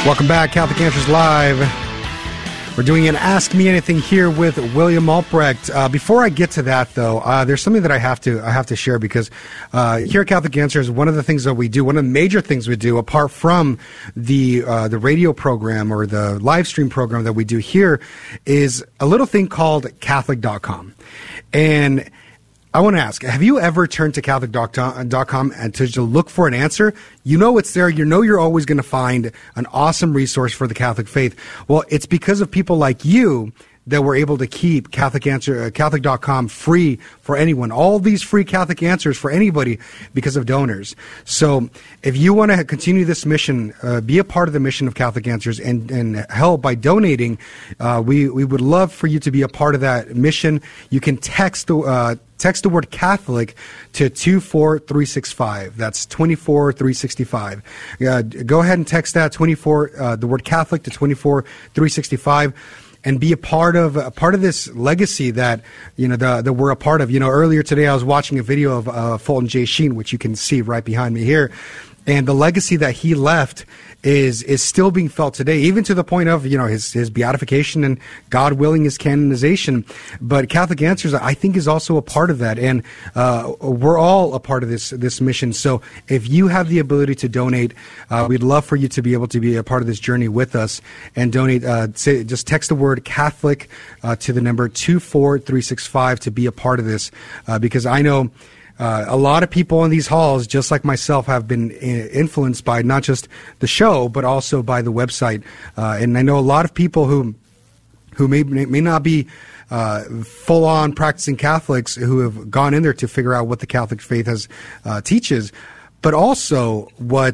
Welcome back, Catholic Answers Live. We're doing an Ask Me Anything here with William Albrecht. Before I get to that, though, there's something that I have to share because here at Catholic Answers, one of the things that we do, one of the major things we do, apart from the radio program or the live stream program that we do here, is a little thing called Catholic.com. And I want to ask, have you ever turned to Catholic.com and to look for an answer? You know it's there. You know you're always going to find an awesome resource for the Catholic faith. Well, it's because of people like you that we're able to keep Catholic.com free for anyone. All these free Catholic answers for anybody because of donors. So if you want to continue this mission, be a part of the mission of Catholic Answers and help by donating, we would love for you to be a part of that mission. You can text the word Catholic to 24365. That's 24365. Go ahead and text that the word Catholic to 24365. And be a part of this legacy that that we're a part of. Earlier today I was watching a video of Fulton J. Sheen, which you can see right behind me here, and the legacy that he left is still being felt today, even to the point of his beatification and, God willing, his canonization. But Catholic Answers, I think, is also a part of that, and we're all a part of this mission. So if you have the ability to donate, we'd love for you to be able to be a part of this journey with us and donate. Just text the word Catholic to the number 24365 to be a part of this, because I know a lot of people in these halls, just like myself, have been influenced by not just the show, but also by the website. And I know a lot of people who may not be full-on practicing Catholics who have gone in there to figure out what the Catholic faith teaches, but also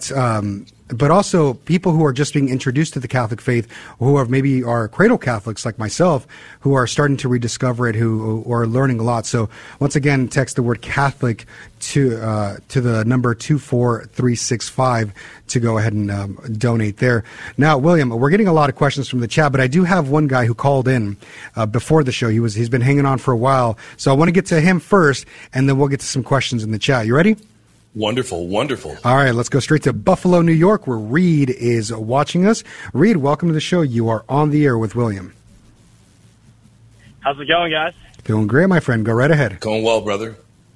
people who are just being introduced to the Catholic faith, who are cradle Catholics like myself, who are starting to rediscover it, who are learning a lot. So once again, text the word Catholic to the number 24365 to go ahead and donate there. Now, William, we're getting a lot of questions from the chat, but I do have one guy who called in before the show. He's been hanging on for a while, so I want to get to him first, and then we'll get to some questions in the chat. You ready? Wonderful, wonderful. All right, let's go straight to Buffalo, New York, where Reed is watching us. Reed, welcome to the show. You are on the air with William. How's it going, guys? Doing great, my friend. Go right ahead. Going well, brother.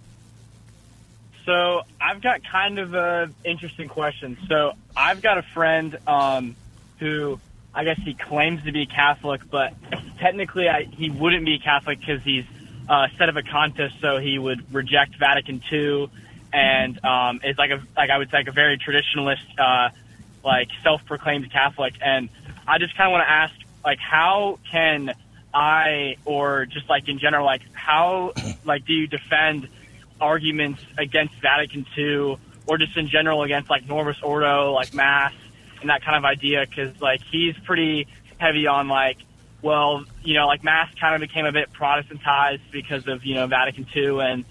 So I've got kind of an interesting question. So I've got a friend who I guess he claims to be Catholic, but technically he wouldn't be Catholic because he's set of a contest, so he would reject Vatican II. And it's I would say a very traditionalist, self-proclaimed Catholic. And I just kind of want to ask, how can I, or just in general, how do you defend arguments against Vatican II, or just in general against Novus Ordo, Mass, and that kind of idea? Because he's pretty heavy on Mass kind of became a bit Protestantized because of Vatican II, and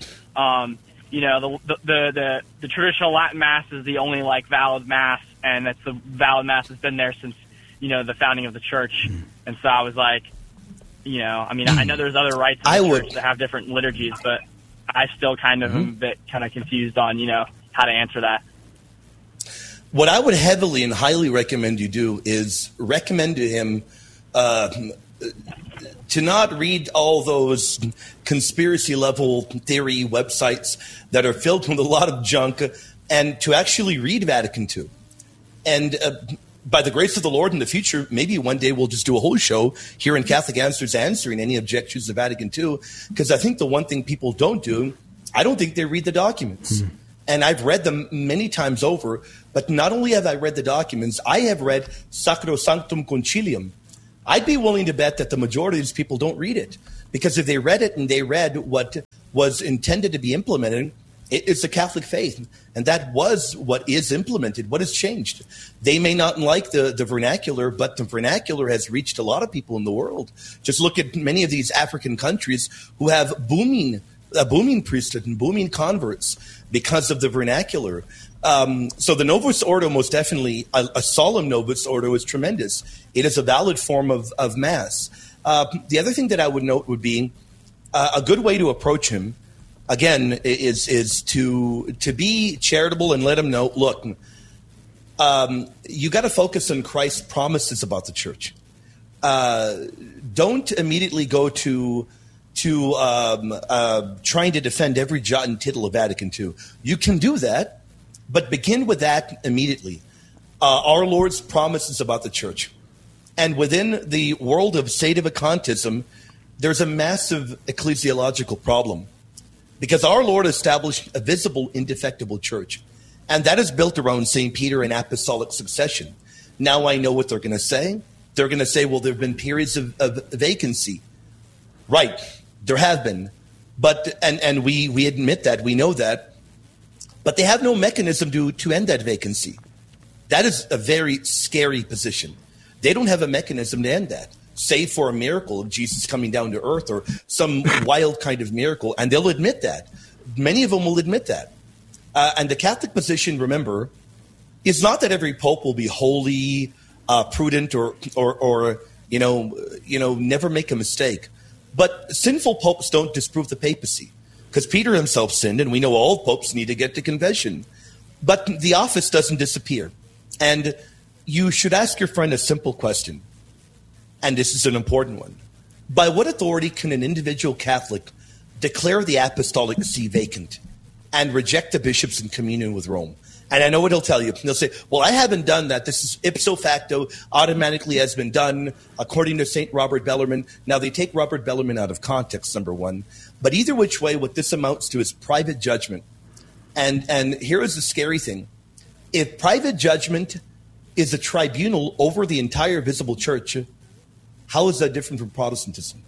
the traditional Latin Mass is the only valid Mass, and that's the valid Mass has been there since the founding of the Church. And so I was I know there's other rites in the Church that have different liturgies, but I still kind of am a bit confused on how to answer that. What I would heavily and highly recommend you do is recommend to him to not read all those conspiracy-level theory websites that are filled with a lot of junk, and to actually read Vatican II. And by the grace of the Lord in the future, maybe one day we'll just do a whole show here in Catholic Answers answering any objections to Vatican II, because I think the one thing people don't do, I don't think they read the documents. And I've read them many times over, but not only have I read the documents, I have read Sacrosanctum Concilium. I'd be willing to bet that the majority of these people don't read it, because if they read it and they read what was intended to be implemented, it's the Catholic faith, and that was what is implemented. What has changed? They may not like the vernacular, but the vernacular has reached a lot of people in the world. Just look at many of these African countries who have a booming priesthood and booming converts because of the vernacular. So the Novus Ordo, most definitely, a solemn Novus Ordo is tremendous. It is a valid form of Mass. The other thing that I would note would be a good way to approach him, again, is to be charitable and let him know, look, you got to focus on Christ's promises about the church. Don't immediately go to trying to defend every jot and tittle of Vatican II. You can do that, but begin with that immediately. Our Lord's promises about the church. And within the world of sedevacantism, there's a massive ecclesiological problem, because our Lord established a visible, indefectible church, and that is built around St. Peter and apostolic succession. Now I know what they're going to say. They're going to say, well, there have been periods of vacancy. Right, there have been. But and we admit that, we know that. But they have no mechanism to end that vacancy. That is a very scary position. They don't have a mechanism to end that, save for a miracle of Jesus coming down to earth or some wild kind of miracle. And they'll admit that. Many of them will admit that. And the Catholic position, remember, is not that every pope will be holy, prudent, or never make a mistake. But sinful popes don't disprove the papacy, because Peter himself sinned, and we know all popes need to get to confession. But the office doesn't disappear. And you should ask your friend a simple question, and this is an important one. By what authority can an individual Catholic declare the apostolic see vacant and reject the bishops in communion with Rome? And I know what he'll tell you. He'll say, well, I haven't done that. This is ipso facto, automatically has been done, according to St. Robert Bellarmine. Now, they take Robert Bellarmine out of context, number one. But either which way, what this amounts to is private judgment. And here is the scary thing. If private judgment is a tribunal over the entire visible church, how is that different from Protestantism?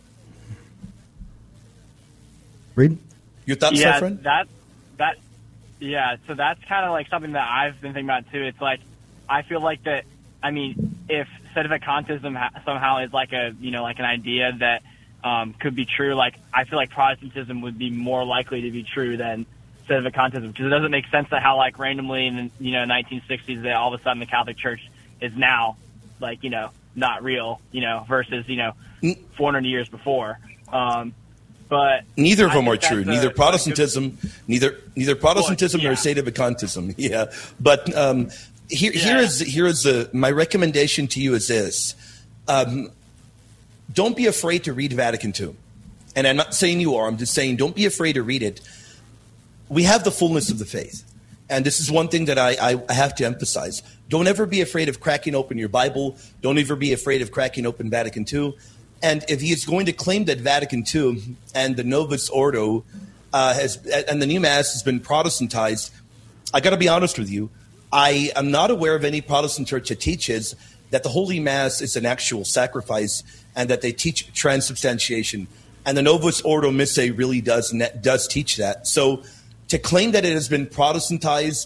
Reed? Your thoughts, my friend? Yeah, so that's kind of like something that I've been thinking about too. It's like, I feel like that, I mean, if sedevacantism somehow is like like an idea that could be true, like I feel like Protestantism would be more likely to be true than sedevacantism, because it doesn't make sense that how like randomly in the 1960s that all of a sudden the Catholic Church is now like not real, versus 400 years before. But neither of them are true. Neither Protestantism nor sedevacantism. Yeah, but here is my recommendation to you is this: don't be afraid to read Vatican II. And I'm not saying you are. I'm just saying don't be afraid to read it. We have the fullness of the faith, and this is one thing that I have to emphasize. Don't ever be afraid of cracking open your Bible. Don't ever be afraid of cracking open Vatican II. And if he is going to claim that Vatican II and the Novus Ordo and the new Mass has been Protestantized, I got to be honest with you. I am not aware of any Protestant church that teaches that the Holy Mass is an actual sacrifice and that they teach transubstantiation. And the Novus Ordo Missae really does teach that. So to claim that it has been Protestantized,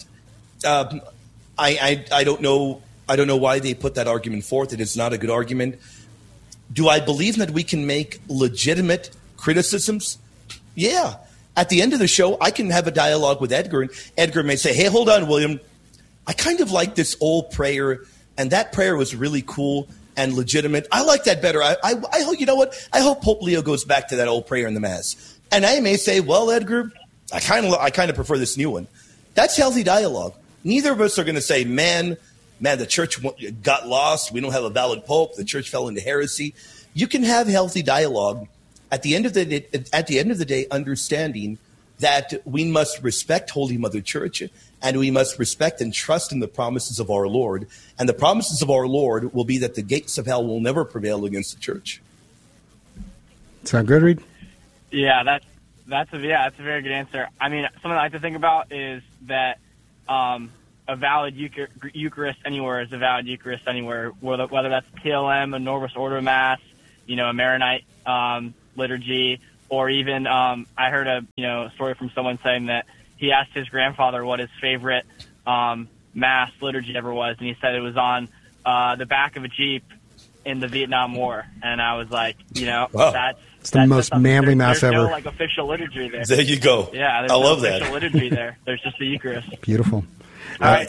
I don't know. I don't know why they put that argument forth. It is not a good argument. Do I believe that we can make legitimate criticisms? Yeah. At the end of the show, I can have a dialogue with Edgar, and Edgar may say, hey, hold on, William. I kind of like this old prayer, and that prayer was really cool and legitimate. I like that better. I you know what? I hope Pope Leo goes back to that old prayer in the Mass. And I may say, well, Edgar, I kind of prefer this new one. That's healthy dialogue. Neither of us are going to say, man, the church got lost. We don't have a valid pope. The church fell into heresy. You can have healthy dialogue. At the end of the day, understanding that we must respect Holy Mother Church, and we must respect and trust in the promises of our Lord. And the promises of our Lord will be that the gates of hell will never prevail against the church. Sound good, Reed? Yeah, that's a very good answer. I mean, something I like to think about is that a valid Eucharist anywhere is a valid Eucharist anywhere, whether that's PLM, a Novus Ordo Mass, a Maronite liturgy, or even I heard a story from someone saying that he asked his grandfather what his favorite Mass liturgy ever was, and he said it was on the back of a Jeep in the Vietnam War. And I was like, wow. It's the most manly Mass ever. There's no official liturgy there. There you go. Yeah, there's I no love official that. liturgy there. There's just the Eucharist. Beautiful. All right.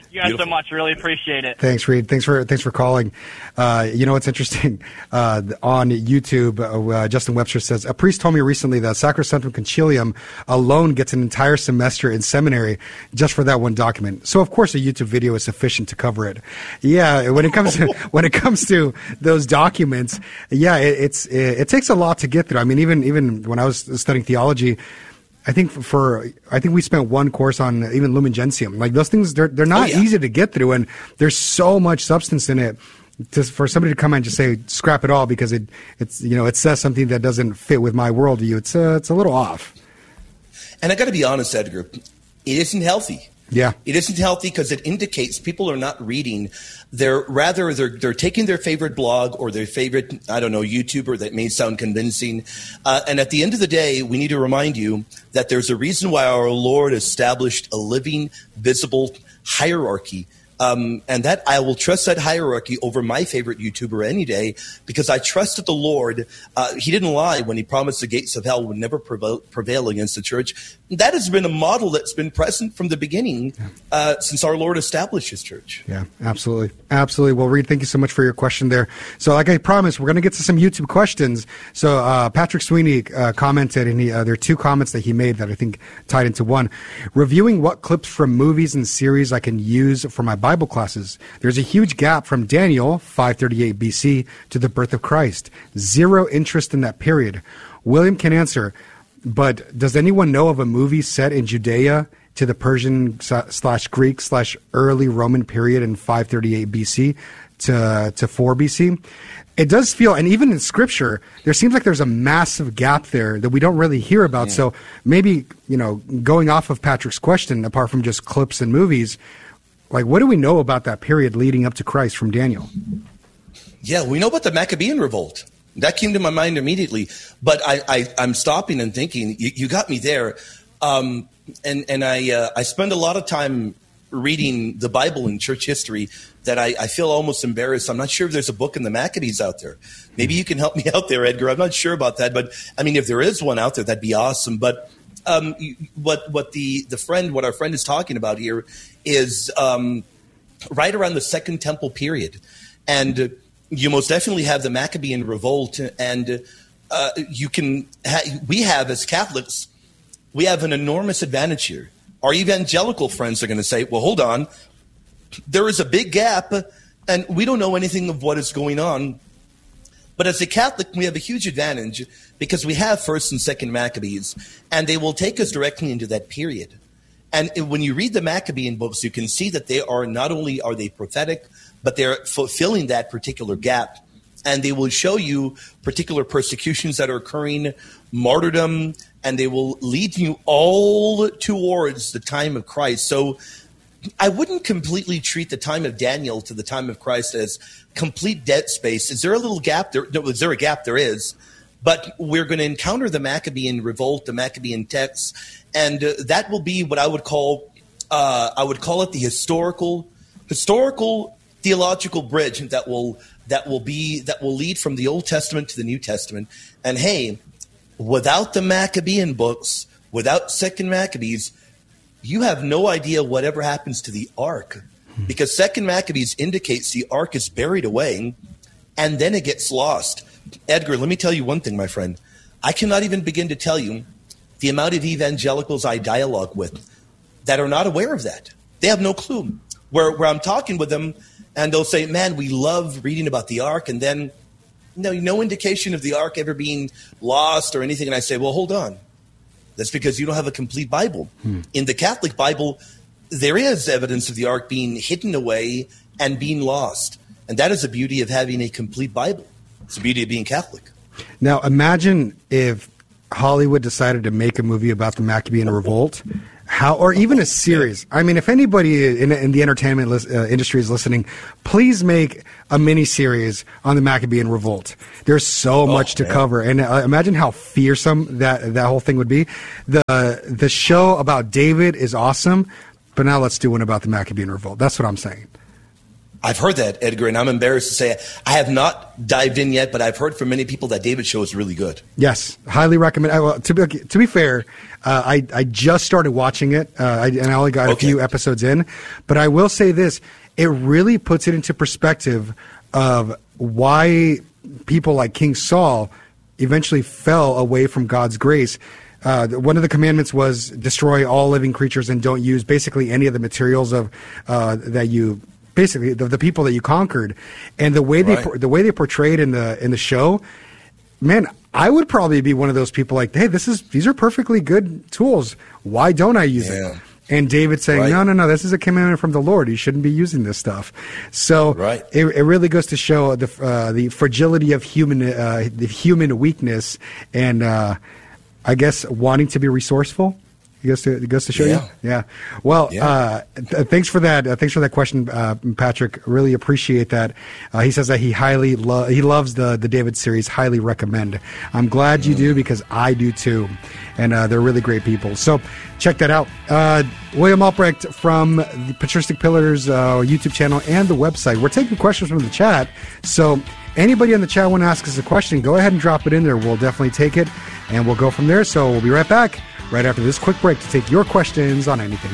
you guys so much. Really appreciate it. Thanks, Reed. Thanks for calling. You know what's interesting? On YouTube, Justin Webster says, a priest told me recently that Sacrosanctum Concilium alone gets an entire semester in seminary just for that one document. So, of course, a YouTube video is sufficient to cover it. Yeah, when it comes to those documents, yeah, it takes a lot to get through. I mean, even when I was studying theology, I think we spent one course on even Lumen Gentium. Like those things, they're not easy to get through, and there's so much substance in it. For somebody to come and just say scrap it all because it says something that doesn't fit with my worldview, it's a little off. And I got to be honest, Edgar, it isn't healthy. Yeah, it isn't healthy because it indicates people are not reading. They're taking their favorite blog or their favorite, I don't know, YouTuber that may sound convincing. And at the end of the day, we need to remind you that there's a reason why our Lord established a living, visible hierarchy. And that I will trust that hierarchy over my favorite YouTuber any day because I trusted the Lord. He didn't lie when he promised the gates of hell would never prevail against the church. That has been a model that's been present from the beginning since our Lord established his church. Yeah, absolutely. Absolutely. Well, Reed, thank you so much for your question there. So like I promised, we're going to get to some YouTube questions. So Patrick Sweeney commented, and there are two comments that he made that I think tied into one. Reviewing what clips from movies and series I can use for my Bible classes. There's a huge gap from Daniel, 538 BC, to the birth of Christ. Zero interest in that period. William can answer, but does anyone know of a movie set in Judea to the Persian/Greek/early Roman period in 538 BC to 4 BC? It does feel, and even in Scripture, there seems like there's a massive gap there that we don't really hear about. Yeah. So maybe, going off of Patrick's question, apart from just clips and movies, like, what do we know about that period leading up to Christ from Daniel? Yeah, we know about the Maccabean revolt. That came to my mind immediately. But I'm stopping and thinking, you got me there. And I spend a lot of time reading the Bible and church history that I feel almost embarrassed. I'm not sure if there's a book in the Maccabees out there. Maybe you can help me out there, Edgar. I'm not sure about that. But, I mean, if there is one out there, that'd be awesome. But what our friend is talking about here is right around the Second Temple period. And you most definitely have the Maccabean revolt. And we have, as Catholics, we have an enormous advantage here. Our evangelical friends are going to say, well, hold on. There is a big gap, and we don't know anything of what is going on. But as a Catholic, we have a huge advantage because we have First and Second Maccabees, and they will take us directly into that period. And when you read the Maccabean books, you can see that they are not only are they prophetic, but they're fulfilling that particular gap. And they will show you particular persecutions that are occurring, martyrdom, and they will lead you all towards the time of Christ. So I wouldn't completely treat the time of Daniel to the time of Christ as complete dead space. Is there a little gap? Is there a gap? There is. But we're going to encounter the Maccabean revolt, the Maccabean texts, and that will be what I would call it the historical theological bridge that will lead from the Old Testament to the New Testament. And hey, without the Maccabean books, without Second Maccabees, you have no idea whatever happens to the Ark, because Second Maccabees indicates the Ark is buried away, and then it gets lost. Edgar, let me tell you one thing, my friend. I cannot even begin to tell you the amount of evangelicals I dialogue with that are not aware of that. They have no clue. Where I'm talking with them, and they'll say, man, we love reading about the Ark, and then no indication of the Ark ever being lost or anything. And I say, well, hold on. That's because you don't have a complete Bible. In the Catholic Bible, there is evidence of the Ark being hidden away and being lost. And that is the beauty of having a complete Bible. It's the beauty of being Catholic. Now, imagine if Hollywood decided to make a movie about the Maccabean Revolt, or even a series. I mean, if anybody in the entertainment industry is listening, please make a mini-series on the Maccabean Revolt. There's so much to cover. And imagine how fearsome that whole thing would be. The show about David is awesome, but now let's do one about the Maccabean Revolt. That's what I'm saying. I've heard that, Edgar, and I'm embarrassed to say I have not dived in yet, but I've heard from many people that David show is really good. Yes, highly recommend. Well, to be fair, I just started watching it, and I only got a few episodes in. But I will say this: it really puts it into perspective of why people like King Saul eventually fell away from God's grace. One of the commandments was destroy all living creatures and don't use basically any of the materials of that you. Basically, the people that you conquered, and the way they portrayed in the show, man, I would probably be one of those people like, hey, these are perfectly good tools. Why don't I use it? And David saying, no, this is a commandment from the Lord. You shouldn't be using this stuff. So it really goes to show the fragility of the human weakness, and I guess wanting to be resourceful. It goes to show you. Yeah. Well, thanks for that. Thanks for that question, Patrick. Really appreciate that. He says that he loves the David series. Highly recommend. I'm glad you do, because I do too, and they're really great people. So check that out. William Albrecht from the Patristic Pillars YouTube channel and the website. We're taking questions from the chat. So anybody in the chat want to ask us a question, go ahead and drop it in there. We'll definitely take it, and we'll go from there. So we'll be right back. Right after this quick break to take your questions on anything.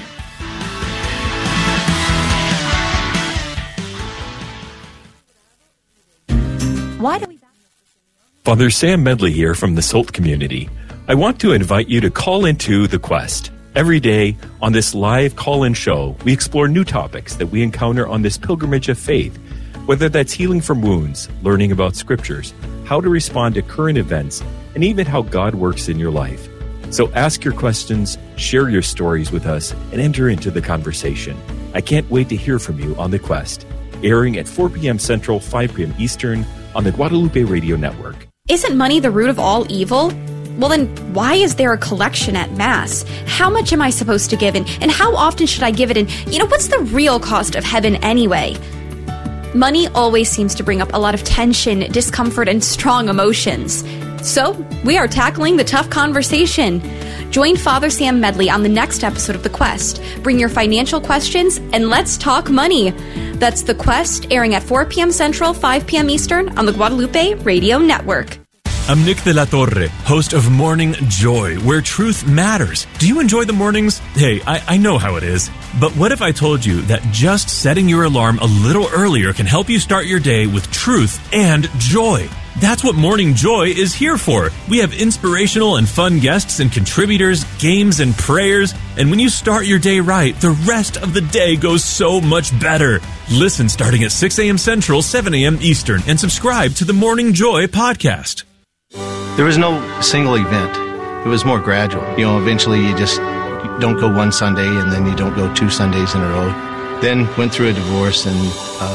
Father Sam Medley here from the SALT community. I want to invite you to call into The Quest. Every day on this live call-in show, we explore new topics that we encounter on this pilgrimage of faith, whether that's healing from wounds, learning about scriptures, how to respond to current events, and even how God works in your life. So ask your questions, share your stories with us, and enter into the conversation. I can't wait to hear from you on The Quest, airing at 4 p.m. Central, 5 p.m. Eastern on the Guadalupe Radio Network. Isn't money the root of all evil? Well, then why is there a collection at Mass? How much am I supposed to give, and how often should I give it? And, what's the real cost of heaven anyway? Money always seems to bring up a lot of tension, discomfort, and strong emotions. So, we are tackling the tough conversation. Join Father Sam Medley on the next episode of The Quest. Bring your financial questions, and let's talk money. That's The Quest, airing at 4 p.m. Central, 5 p.m. Eastern on the Guadalupe Radio Network. I'm Nick de la Torre, host of Morning Joy, where truth matters. Do you enjoy the mornings? Hey, I know how it is. But what if I told you that just setting your alarm a little earlier can help you start your day with truth and joy? That's what Morning Joy is here for. We have inspirational and fun guests and contributors, games and prayers. And when you start your day right, the rest of the day goes so much better. Listen starting at 6 a.m. Central, 7 a.m. Eastern, and subscribe to the Morning Joy podcast. There was no single event. It was more gradual. Eventually you just don't go one Sunday and then you don't go 2 Sundays in a row. Then went through a divorce and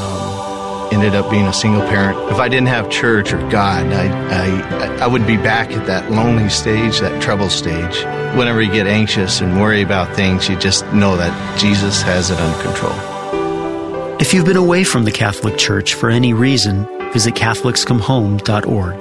ended up being a single parent. If I didn't have church or God, I would be back at that lonely stage, that trouble stage. Whenever you get anxious and worry about things, you just know that Jesus has it under control. If you've been away from the Catholic Church for any reason, visit CatholicsComeHome.org.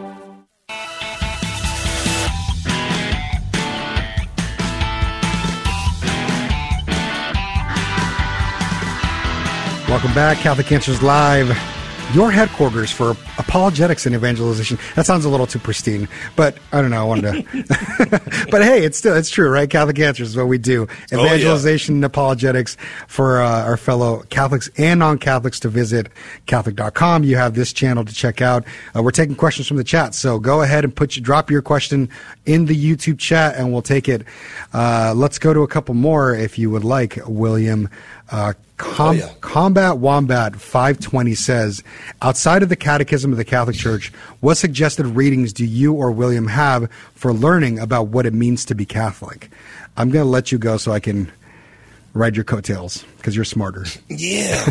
Welcome back, Catholic Answers Live, your headquarters for apologetics and evangelization. That sounds a little too pristine, but I don't know. I wanted to, but hey, it's true, right? Catholic Answers is what we do. Evangelization and apologetics for our fellow Catholics and non-Catholics to visit Catholic.com. You have this channel to check out. We're taking questions from the chat, so go ahead and drop your question in the YouTube chat, and we'll take it. Let's go to a couple more if you would like, William. Combat Wombat 520 says, outside of the Catechism of the Catholic Church, what suggested readings do you or William have for learning about what it means to be Catholic? I'm going to let you go so I can ride your coattails because you're smarter. Yeah.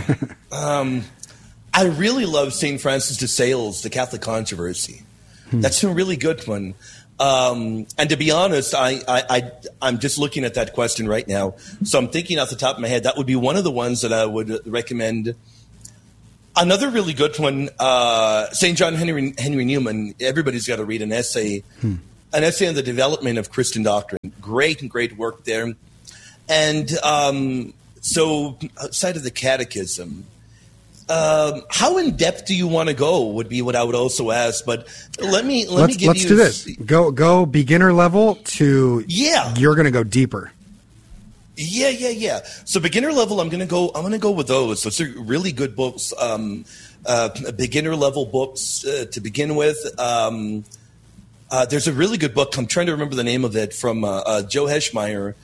I really love St. Francis de Sales, The Catholic Controversy. That's a really good one. And to be honest, I'm just looking at that question right now. So I'm thinking off the top of my head, that would be one of the ones that I would recommend. Another really good one, St. John Henry Newman. Everybody's got to read an essay on the development of Christian doctrine. Great work there. And so outside of the Catechism, How in depth do you want to go? Would be what I would also ask. But let me give let's you. Let's do this. Go beginner level to You're going to go deeper. Yeah. So beginner level, I'm gonna go with those. Those are really good books. Beginner level books to begin with. There's a really good book. I'm trying to remember the name of it from Joe Heschmeyer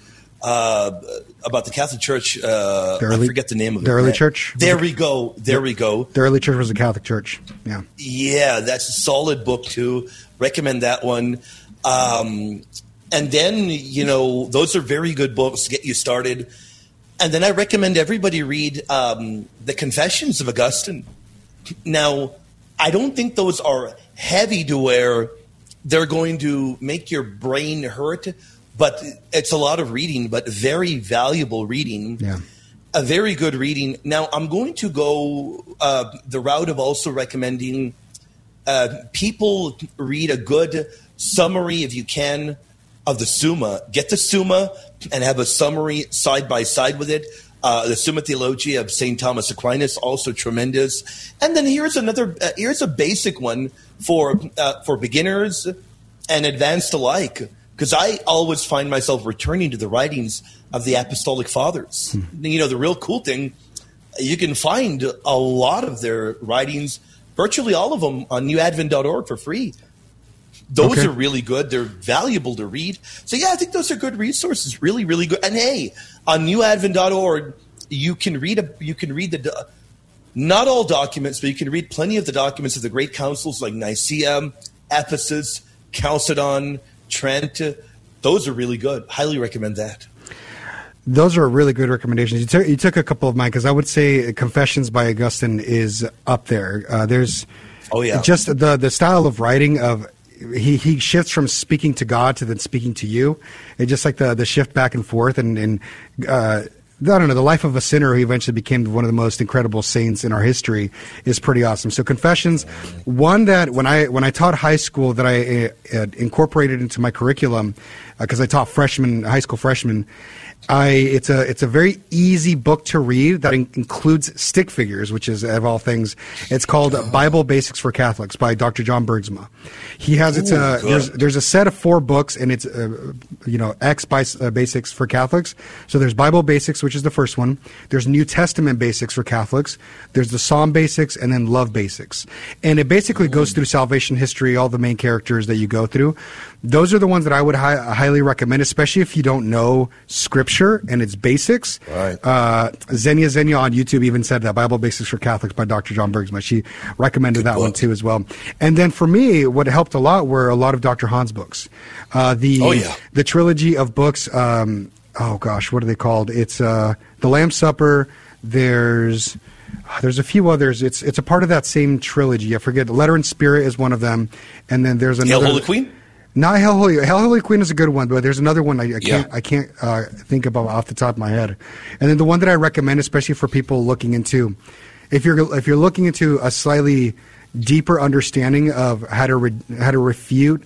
about the Catholic Church. I forget the name of it. The early church. There we go. The early church was a Catholic church. Yeah. Yeah, that's a solid book too. Recommend that one. And then, those are very good books to get you started. And then I recommend everybody read the Confessions of Augustine. Now, I don't think those are heavy to where they're going to make your brain hurt, but it's a lot of reading, but very valuable reading. Yeah. A very good reading. Now, I'm going to go the route of also recommending people read a good summary, if you can, of the Summa. Get the Summa and have a summary side by side with it. The Summa Theologia of St. Thomas Aquinas, also tremendous. And then here's a basic one for beginners and advanced alike, because I always find myself returning to the writings of the Apostolic Fathers. The real cool thing, you can find a lot of their writings, virtually all of them, on newadvent.org for free. Those are really good. They're valuable to read. So, I think those are good resources. Really, really good. And hey, on newadvent.org, you can read the not all documents, but you can read plenty of the documents of the great councils like Nicaea, Ephesus, Chalcedon, Trent. Those are really good. Highly recommend that. Those are really good recommendations. You took a couple of mine, because I would say Confessions by Augustine is up there. There's just the style of writing of he shifts from speaking to God to then speaking to you. It's just like the shift back and forth, and I don't know, the life of a sinner who eventually became one of the most incredible saints in our history is pretty awesome. So Confessions, one that when I taught high school, that I incorporated into my curriculum, because I taught high school freshmen. It's a very easy book to read that includes stick figures, which is, of all things, it's called Bible Basics for Catholics by Dr. John Bergsma. He has there's a set of 4 books, and it's Basics for Catholics. So there's Bible Basics, which is the first one. There's New Testament Basics for Catholics. There's the Psalm Basics, and then Love Basics. And it basically goes through salvation history, all the main characters that you go through. Those are the ones that I would highly recommend, especially if you don't know Scripture and its basics. Right. Xenia on YouTube even said that, Bible Basics for Catholics by Dr. John Bergsma. She recommended that one too as well. And then for me, what helped a lot were a lot of Dr. Hahn's books. The trilogy of books, what are they called? It's The Lamb's Supper. There's a few others. It's a part of that same trilogy. I forget. The Letter and Spirit is one of them. And then there's another. Hail Holy Queen? Not Hail Holy Queen is a good one, but there's another one I can't think of off the top of my head. And then the one that I recommend, especially for people looking into, if you're looking into a slightly deeper understanding of how to refute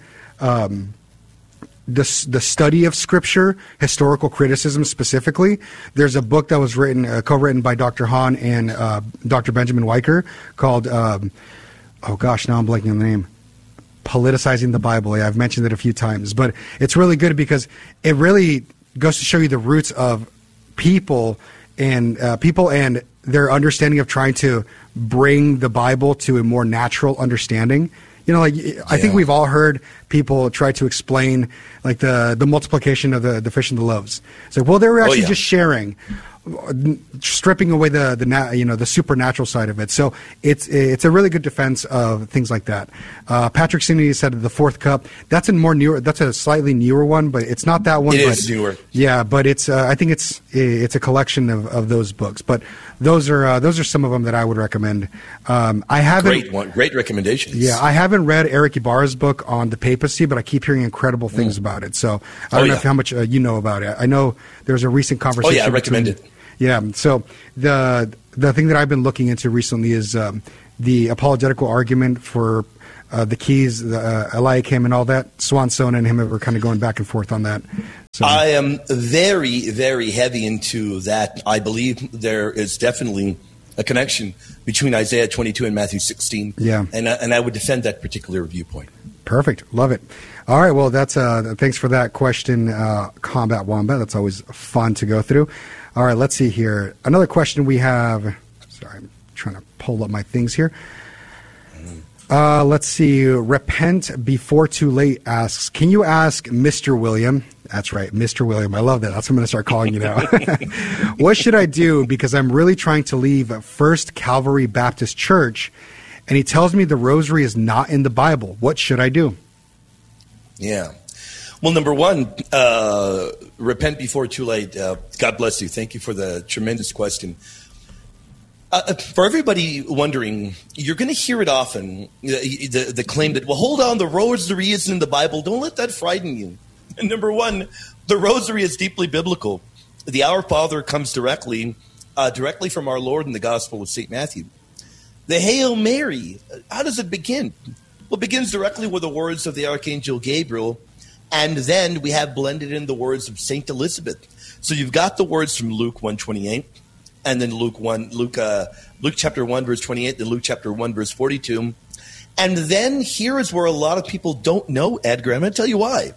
the study of Scripture, historical criticism specifically, there's a book that was co-written by Dr. Hahn and Dr. Benjamin Weicker called now I'm blanking on the name. Politicizing the Bible. I've mentioned it a few times, but it's really good because it really goes to show you the roots of people and their understanding of trying to bring the Bible to a more natural understanding. I think we've all heard people try to explain like the multiplication of the fish and the loaves. It's like, well, they were actually just sharing, stripping away the supernatural side of it. So it's a really good defense of things like that. Patrick Sinney said the Fourth Cup. That's a slightly newer one, but it's not that one. It is newer. Yeah, but it's I think it's a collection of those books. But those are some of them that I would recommend. I haven't great recommendations. Yeah, I haven't read Eric Ibarra's book on the papacy, but I keep hearing incredible things about it. So I don't know how much you know about it. I know there's a recent conversation. I recommend it. Yeah. So the thing that I've been looking into recently is the apologetical argument for the keys, the Eliakim, and all that. Swanson and him were kind of going back and forth on that. So I am very, very heavy into that. I believe there is definitely a connection between Isaiah 22 and Matthew 16. Yeah. And I would defend that particular viewpoint. Perfect. Love it. All right. Well, that's thanks for that question, Combat Wombat. That's always fun to go through. All right. Let's see here. Another question we have. Sorry, I'm trying to pull up my things here. Let's see. Repent Before Too Late asks, can you ask Mr. William? That's right, Mr. William. I love that. That's what I'm going to start calling you now. What should I do? Because I'm really trying to leave First Calvary Baptist Church, and he tells me the rosary is not in the Bible. What should I do? Yeah. Well, number one, repent before too late. God bless you. Thank you for the tremendous question. For everybody wondering, you're going to hear it often, the claim that, well, hold on, the rosary isn't in the Bible. Don't let that frighten you. And number one, the rosary is deeply biblical. The Our Father comes directly from our Lord in the Gospel of St. Matthew. The Hail Mary, how does it begin? Well, it begins directly with the words of the Archangel Gabriel, and then we have blended in the words of St. Elizabeth. So you've got the words from Luke 1:28, and then Luke chapter 1, verse 28, then Luke chapter 1, verse 42. And then here is where a lot of people don't know, Edgar. I'm going to tell you why.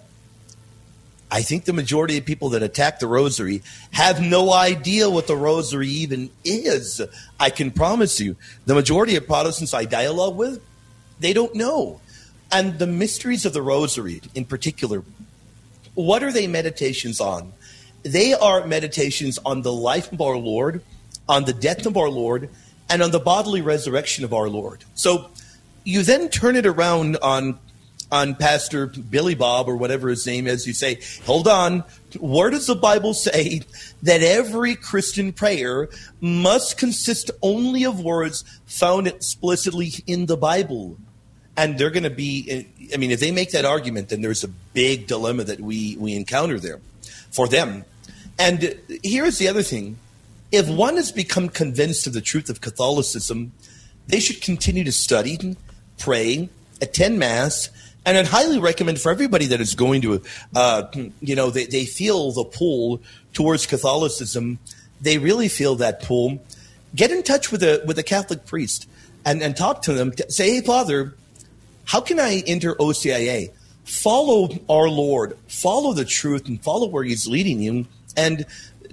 I think the majority of people that attack the rosary have no idea what the rosary even is. I can promise you, the majority of Protestants I dialogue with, they don't know. And the mysteries of the rosary in particular, what are they meditations on? They are meditations on the life of our Lord, on the death of our Lord, and on the bodily resurrection of our Lord. So you then turn it around on Pastor Billy Bob or whatever his name is. You say, hold on, where does the Bible say that every Christian prayer must consist only of words found explicitly in the Bible? And they're going to be, I mean, if they make that argument, then there's a big dilemma that we encounter there for them. And here's the other thing. If one has become convinced of the truth of Catholicism, they should continue to study, pray, attend Mass, and I'd highly recommend for everybody that is going to, they feel the pull towards Catholicism. They really feel that pull. Get in touch with a Catholic priest and talk to them. Say, hey, Father, how can I enter OCIA? Follow our Lord, follow the truth, and follow where He's leading you. And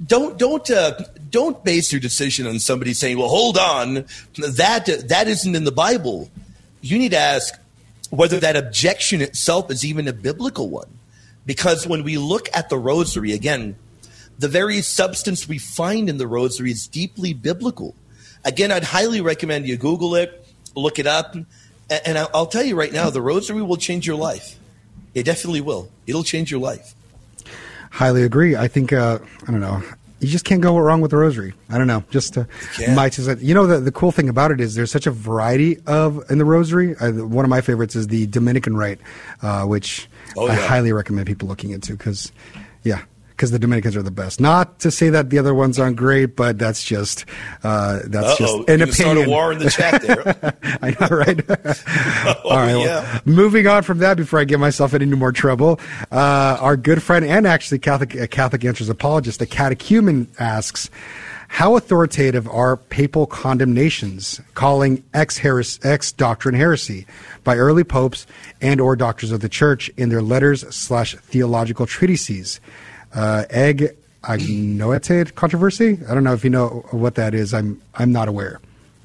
don't base your decision on somebody saying, well, hold on, that isn't in the Bible. You need to ask whether that objection itself is even a biblical one. Because when we look at the rosary, again, the very substance we find in the rosary is deeply biblical. Again, I'd highly recommend you Google it, look it up, and I'll tell you right now, the rosary will change your life. It definitely will. It'll change your life. Highly agree. I think, I don't know, you just can't go wrong with the rosary. I don't know. Just the cool thing about it is there's such a variety in the rosary. One of my favorites is the Dominican Rite, which I highly recommend people looking into because the Dominicans are the best. Not to say that the other ones aren't great, but that's just an opinion. Start a war in the chat there. I know, right? All right. Well, moving on from that, before I get myself in any more trouble, our good friend and actually Catholic Answers apologist, the catechumen, asks, how authoritative are papal condemnations calling X doctrine heresy by early popes and or doctors of the church in their letters/theological treatises? Egg agnoetate controversy. I don't know if you know what that is. I'm not aware.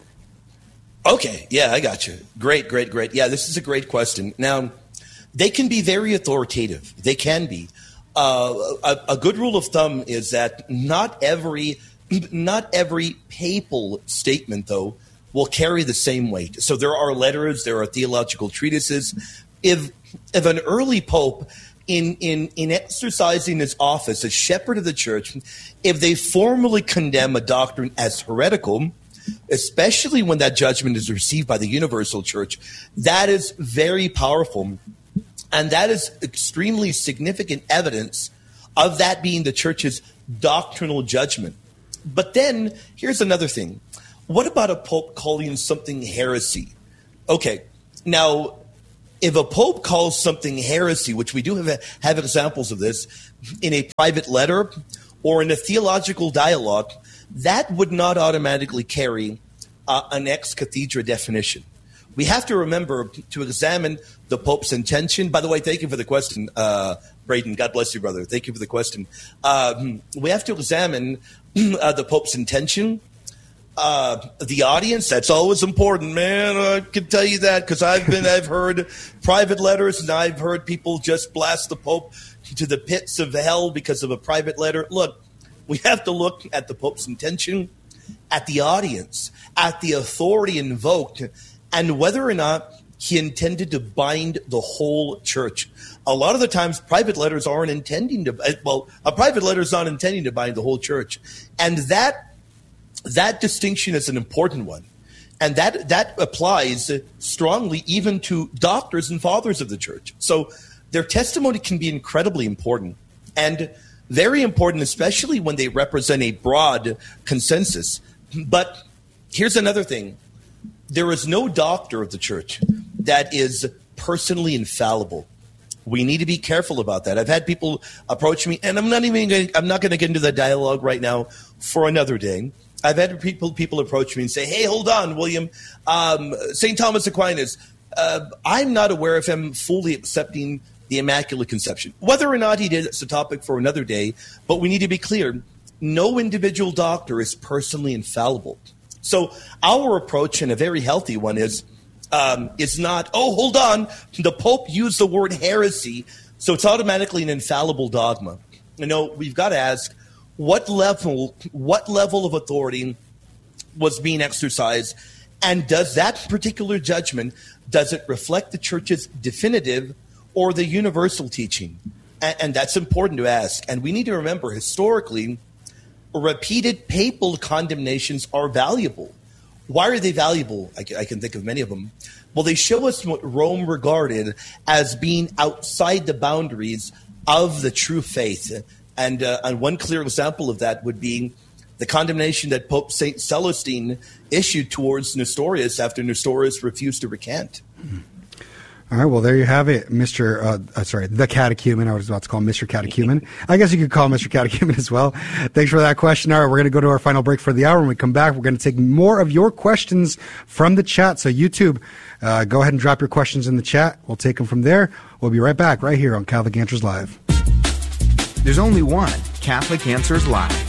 Okay, yeah, I got you. Great. Yeah, this is a great question. Now, they can be very authoritative. They can be. A good rule of thumb is that not every papal statement, though, will carry the same weight. So there are letters, there are theological treatises. If an early pope in exercising his office as shepherd of the church, if they formally condemn a doctrine as heretical, especially when that judgment is received by the universal church, that is very powerful. And that is extremely significant evidence of that being the church's doctrinal judgment. But then here's another thing. What about a pope calling something heresy? Okay, now, if a pope calls something heresy, which we do have examples of this in a private letter or in a theological dialogue, that would not automatically carry an ex cathedra definition. We have to remember to examine the Pope's intention. By the way, thank you for the question, Braden. God bless you, brother. Thank you for the question. We have to examine the Pope's intention. The audience, that's always important, man. I can tell you that because I've heard private letters, and I've heard people just blast the Pope to the pits of hell because of a private letter. Look, we have to look at the Pope's intention, at the audience, at the authority invoked, and whether or not he intended to bind the whole church. A lot of the times, private letters aren't intending to. Well, a private letter is not intending to bind the whole church, and that distinction is an important one, and that applies strongly even to doctors and fathers of the church. So their testimony can be incredibly important and very important, especially when they represent a broad consensus. But here's another thing. There is no doctor of the church that is personally infallible. We need to be careful about that. I've had people approach me, and I'm not going to get into the dialogue right now for another day. I've had people approach me and say, hey, hold on, William, St. Thomas Aquinas, I'm not aware of him fully accepting the Immaculate Conception. Whether or not he did, it's a topic for another day, but we need to be clear. No individual doctor is personally infallible. So our approach, and a very healthy one, is not, oh, hold on, the Pope used the word heresy, so it's automatically an infallible dogma. We've got to ask, what level of authority was being exercised, and does that particular judgment, does it reflect the church's definitive or the universal teaching? And that's important to ask. And we need to remember, historically, repeated papal condemnations are valuable. Why are they valuable? I can think of many of them. Well, they show us what Rome regarded as being outside the boundaries of the true faith. And one clear example of that would be the condemnation that Pope St. Celestine issued towards Nestorius after Nestorius refused to recant. All right, well, there you have it, the catechumen. I was about to call him Mr. Catechumen. I guess you could call him Mr. Catechumen as well. Thanks for that question. All right, we're going to go to our final break for the hour. When we come back, we're going to take more of your questions from the chat. So YouTube, go ahead and drop your questions in the chat. We'll take them from there. We'll be right back right here on Catholic Answers Live. There's only one Catholic Answers Live.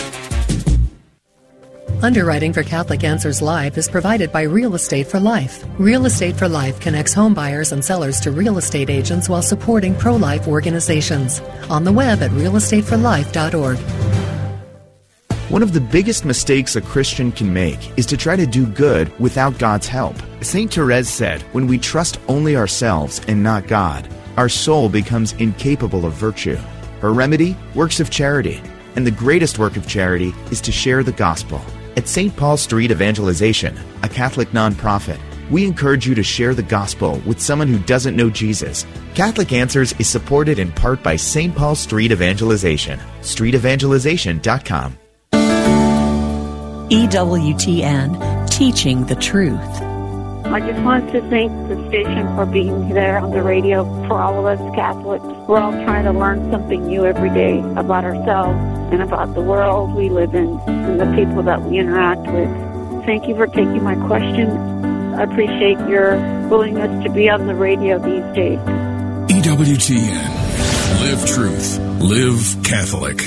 Underwriting for Catholic Answers Live is provided by Real Estate for Life. Real Estate for Life connects home buyers and sellers to real estate agents while supporting pro-life organizations. On the web at realestateforlife.org. One of the biggest mistakes a Christian can make is to try to do good without God's help. St. Therese said, when we trust only ourselves and not God, our soul becomes incapable of virtue. Her remedy? Works of charity. And the greatest work of charity is to share the gospel. At St. Paul Street Evangelization, a Catholic nonprofit, we encourage you to share the gospel with someone who doesn't know Jesus. Catholic Answers is supported in part by St. Paul Street Evangelization. StreetEvangelization.com. EWTN, Teaching the Truth. I just want to thank the station for being there on the radio for all of us Catholics. We're all trying to learn something new every day about ourselves and about the world we live in and the people that we interact with. Thank you for taking my question. I appreciate your willingness to be on the radio these days. EWTN. Live truth. Live Catholic.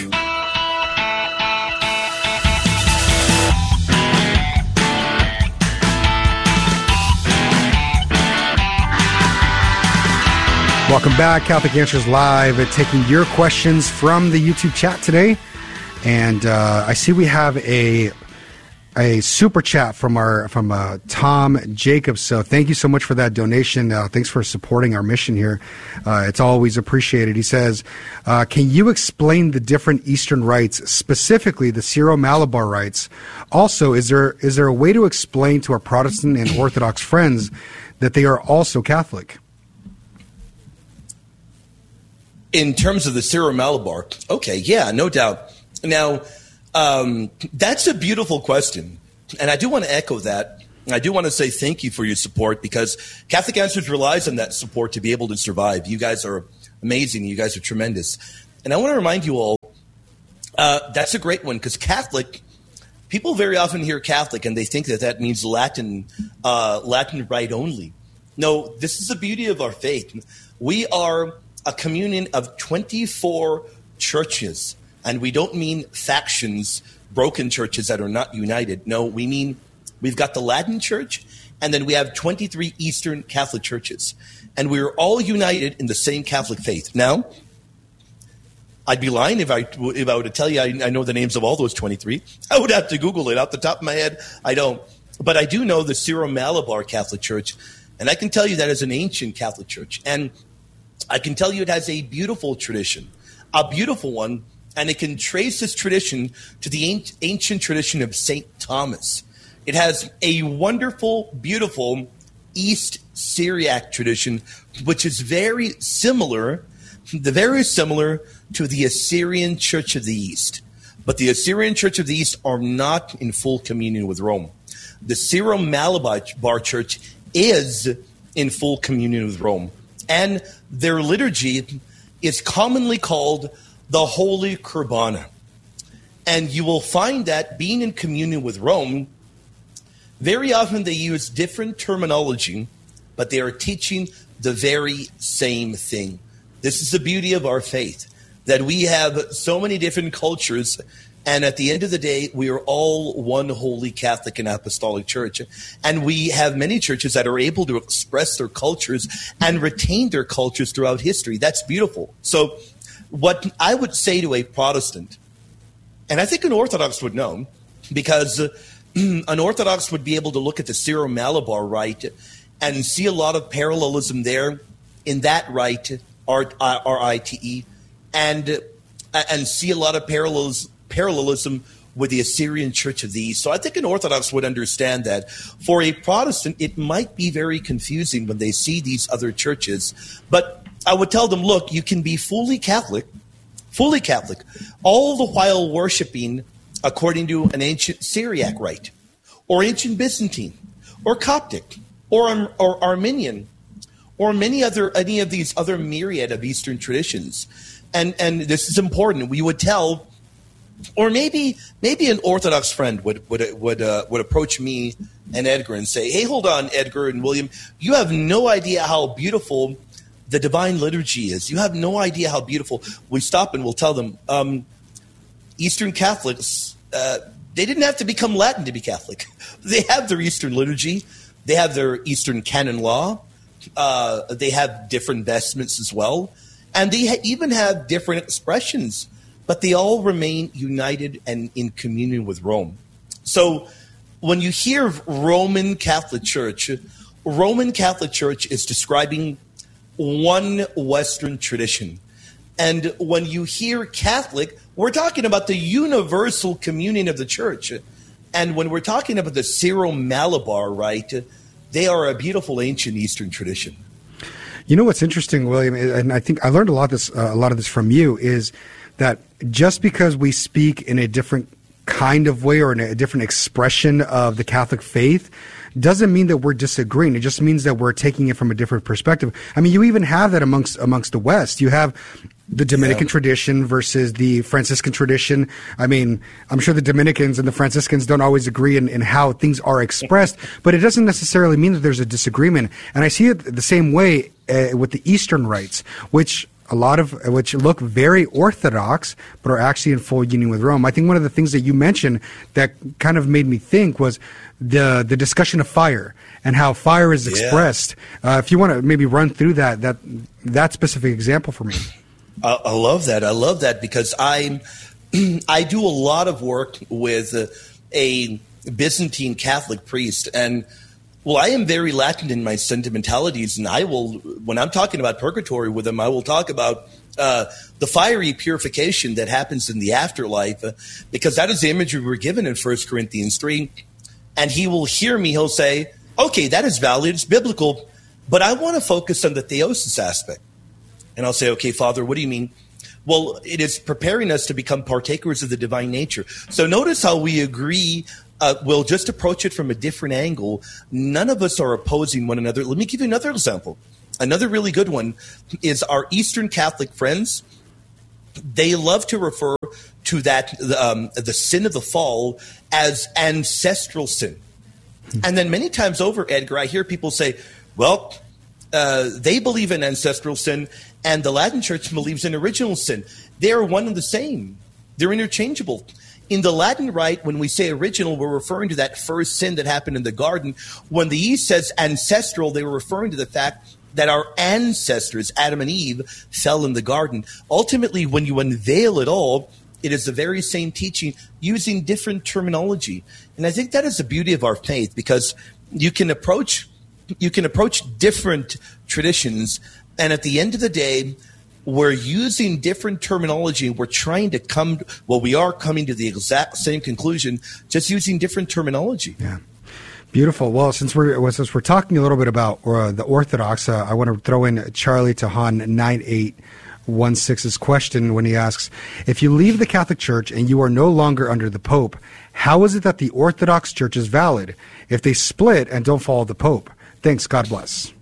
Welcome back, Catholic Answers Live, taking your questions from the YouTube chat today. And I see we have a super chat from Tom Jacobs. So thank you so much for that donation. Thanks for supporting our mission here. It's always appreciated. He says, can you explain the different Eastern rites, specifically the Syro-Malabar rites? Also, is there a way to explain to our Protestant and Orthodox friends that they are also Catholic? In terms of the Syro-Malabar, okay, yeah, no doubt. Now, that's a beautiful question, and I do want to echo that. I do want to say thank you for your support, because Catholic Answers relies on that support to be able to survive. You guys are amazing. You guys are tremendous. And I want to remind you all, that's a great one, because Catholic people very often hear Catholic and they think that that means Latin Rite only. No, this is the beauty of our faith. We are a communion of 24 churches, and we don't mean factions, broken churches that are not united. No, we mean we've got the Latin Church, and then we have 23 Eastern Catholic churches, and we're all united in the same Catholic faith. Now, I'd be lying if I were to tell you I know the names of all those 23. I would have to Google it off the top of my head. I don't. But I do know the Syro-Malabar Catholic Church, and I can tell you that is an ancient Catholic church. And I can tell you it has a beautiful tradition, a beautiful one, and it can trace this tradition to the ancient tradition of St. Thomas. It has a wonderful, beautiful East Syriac tradition, which is very similar to the Assyrian Church of the East. But the Assyrian Church of the East are not in full communion with Rome. The Syro-Malabar Church is in full communion with Rome. And their liturgy is commonly called the Holy Kurbana. And you will find that being in communion with Rome, very often they use different terminology, but they are teaching the very same thing. This is the beauty of our faith, that we have so many different cultures, and at the end of the day, we are all one holy Catholic and Apostolic Church. And we have many churches that are able to express their cultures and retain their cultures throughout history. That's beautiful. So what I would say to a Protestant, and I think an Orthodox would know, because an Orthodox would be able to look at the Syro-Malabar Rite and see a lot of parallelism there in that rite, R-I-T-E, and see a lot of parallelism with the Assyrian Church of the East. So I think an Orthodox would understand that. For a Protestant, it might be very confusing when they see these other churches. But I would tell them, look, you can be fully Catholic, all the while worshiping according to an ancient Syriac rite, or ancient Byzantine, or Coptic, or Armenian, or any of these other myriad of Eastern traditions. And this is important. We would tell, or maybe an Orthodox friend would approach me and Edgar and say, hey, hold on, Edgar and William, you have no idea how beautiful the Divine Liturgy is. You have no idea how beautiful. We stop and we'll tell them, Eastern Catholics, they didn't have to become Latin to be Catholic. They have their Eastern liturgy. They have their Eastern canon law. They have different vestments as well. And they even have different expressions, but they all remain united and in communion with Rome. So when you hear Roman Catholic Church is describing one Western tradition. And when you hear Catholic, we're talking about the universal communion of the church. And when we're talking about the Syro-Malabar Rite, they are a beautiful ancient Eastern tradition. You know what's interesting, William, and I think I learned a lot of this from you, is that just because we speak in a different kind of way or in a different expression of the Catholic faith doesn't mean that we're disagreeing. It just means that we're taking it from a different perspective. I mean, you even have that amongst the West. You have the Dominican tradition versus the Franciscan tradition. I mean, I'm sure the Dominicans and the Franciscans don't always agree in how things are expressed, but it doesn't necessarily mean that there's a disagreement. And I see it the same way with the Eastern rites, which look very Orthodox, but are actually in full union with Rome. I think one of the things that you mentioned that kind of made me think was the discussion of fire and how fire is expressed. If you want to maybe run through that specific example for me. I love that. I love that because I do a lot of work with a Byzantine Catholic priest, and well, I am very Latin in my sentimentalities, and I will, when I'm talking about purgatory with him, I will talk about the fiery purification that happens in the afterlife, because that is the imagery we're given in 1 Corinthians 3. And he will hear me, he'll say, okay, that is valid, it's biblical, but I want to focus on the theosis aspect. And I'll say, okay, Father, what do you mean? Well, it is preparing us to become partakers of the divine nature. So notice how we agree. We'll just approach it from a different angle. None of us are opposing one another. Let me give you another example. Another really good one is our Eastern Catholic friends. They love to refer to that the sin of the fall as ancestral sin. And then many times over, Edgar, I hear people say, well, they believe in ancestral sin and the Latin Church believes in original sin. They are one and the same. They're interchangeable. In the Latin Rite, when we say original, we're referring to that first sin that happened in the garden. When the East says ancestral, they were referring to the fact that our ancestors, Adam and Eve, fell in the garden. Ultimately, when you unveil it all, it is the very same teaching using different terminology. And I think that is the beauty of our faith, because you can approach different traditions, and at the end of the day, we're using different terminology. We're trying to we are coming to the exact same conclusion, just using different terminology. Yeah. Beautiful. Well, since we're talking a little bit about the Orthodox, I want to throw in Charlie Tahan 9816's question when he asks, if you leave the Catholic Church and you are no longer under the Pope, how is it that the Orthodox Church is valid if they split and don't follow the Pope? Thanks. God bless.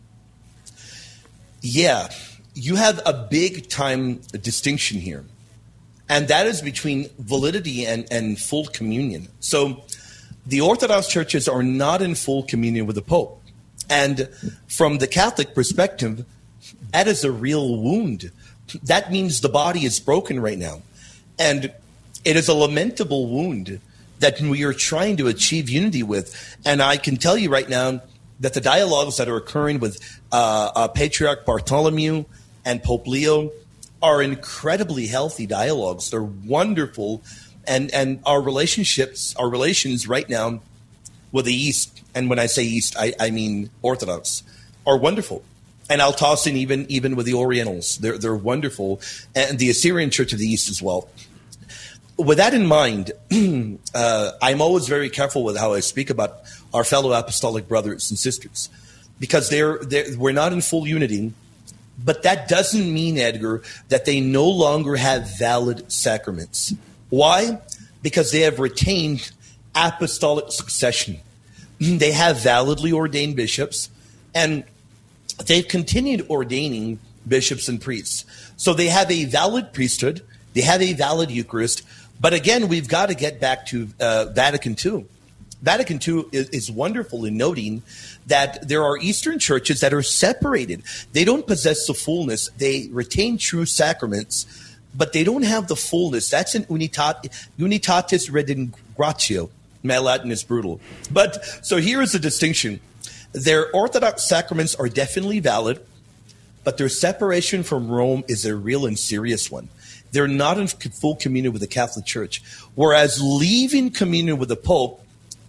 Yeah, you have a big time distinction here, and that is between validity and full communion. So the Orthodox churches are not in full communion with the Pope. And from the Catholic perspective, that is a real wound. That means the body is broken right now. And it is a lamentable wound that we are trying to achieve unity with. And I can tell you right now that the dialogues that are occurring with Patriarch Bartholomew and Pope Leo are incredibly healthy dialogues. They're wonderful. And our relations right now with the East, and when I say East, I mean Orthodox, are wonderful. And I'll toss in even with the Orientals. They're wonderful. And the Assyrian Church of the East as well. With that in mind, I'm always very careful with how I speak about our fellow apostolic brothers and sisters, because we're not in full unity. But that doesn't mean, Edgar, that they no longer have valid sacraments. Why? Because they have retained apostolic succession. They have validly ordained bishops, and they've continued ordaining bishops and priests. So they have a valid priesthood, they have a valid Eucharist, but again, we've got to get back to Vatican II. Vatican II is wonderful in noting that there are Eastern churches that are separated. They don't possess the fullness. They retain true sacraments, but they don't have the fullness. That's an unitatis redingratio. My Latin is brutal. But so here is the distinction. Their Orthodox sacraments are definitely valid, but their separation from Rome is a real and serious one. They're not in full communion with the Catholic Church. Whereas leaving communion with the Pope,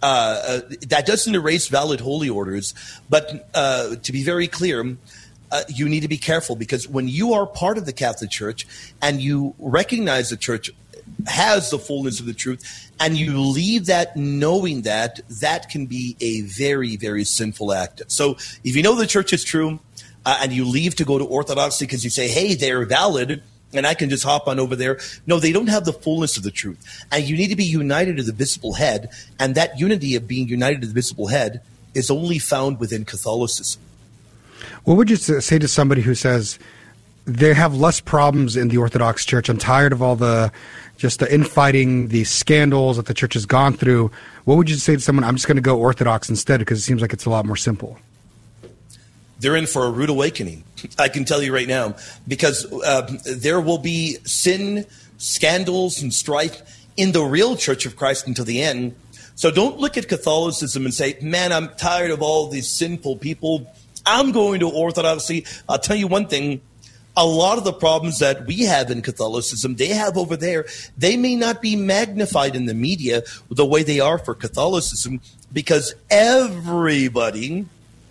that doesn't erase valid holy orders. But to be very clear, you need to be careful, because when you are part of the Catholic Church and you recognize the Church has the fullness of the truth, and you leave that knowing that can be a very, very sinful act. So if you know the Church is true and you leave to go to Orthodoxy because you say, hey, they're valid, and I can just hop on over there. No, they don't have the fullness of the truth. And you need to be united to the visible head. And that unity of being united to the visible head is only found within Catholicism. What would you say to somebody who says they have less problems in the Orthodox Church? I'm tired of all the infighting, the scandals that the church has gone through. What would you say to someone, I'm just going to go Orthodox instead because it seems like it's a lot more simple? They're in for a rude awakening, I can tell you right now, because there will be sin, scandals, and strife in the real Church of Christ until the end. So don't look at Catholicism and say, man, I'm tired of all these sinful people. I'm going to Orthodoxy. I'll tell you one thing. A lot of the problems that we have in Catholicism, they have over there. They may not be magnified in the media the way they are for Catholicism, because everybody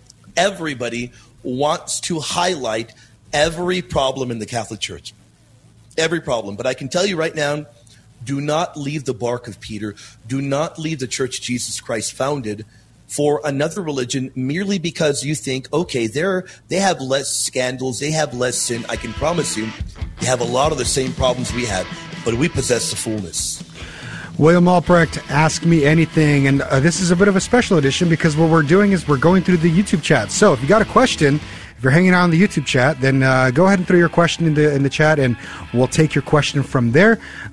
wants to highlight every problem in the Catholic Church. Every problem. But I can tell you right now, do not leave the bark of Peter. Do not leave the Church Jesus Christ founded for another religion merely because you think, okay, they have less scandals, they have less sin. I can promise you, they have a lot of the same problems we have, but we possess the fullness. William Albrecht, Ask Me Anything, and this is a bit of a special edition because what we're doing is we're going through the YouTube chat. So if you got a question, if you're hanging out on the YouTube chat, then go ahead and throw your question in the chat, and we'll take your question from there.